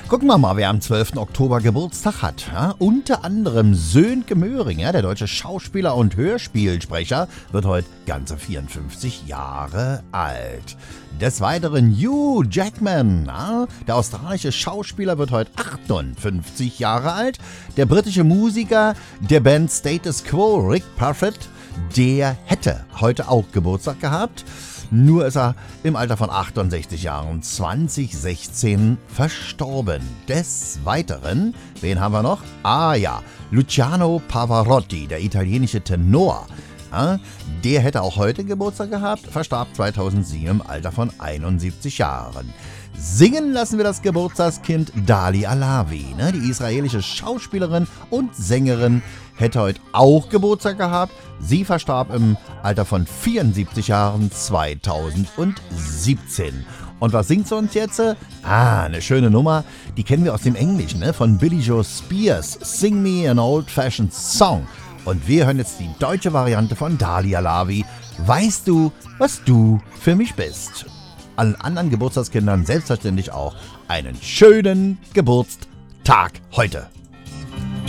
Gucken wir mal, wer am 12. Oktober Geburtstag hat. Ja? Unter anderem Sönke Möhring, ja, der deutsche Schauspieler und Hörspielsprecher, wird heute ganze 54 Jahre alt. Des Weiteren Hugh Jackman, ja, der australische Schauspieler, wird heute 58 Jahre alt. Der britische Musiker der Band Status Quo, Rick Parfitt, der hätte heute auch Geburtstag gehabt. Nur ist er im Alter von 68 Jahren 2016 verstorben. Des Weiteren, wen haben wir noch? Luciano Pavarotti, der italienische Tenor. Ja, der hätte auch heute Geburtstag gehabt, verstarb 2007 im Alter von 71 Jahren. Singen lassen wir das Geburtstagskind Dali Alavi, ne? Die israelische Schauspielerin und Sängerin, hätte heute auch Geburtstag gehabt. Sie verstarb im Alter von 74 Jahren 2017. Und was singt sie uns jetzt? Eine schöne Nummer, die kennen wir aus dem Englischen, ne? Von Billie Joe Spears, Sing Me an Old-Fashioned Song. Und wir hören jetzt die deutsche Variante von Dali Alavi, Weißt du, was du für mich bist? Allen anderen Geburtstagskindern selbstverständlich auch einen schönen Geburtstag heute.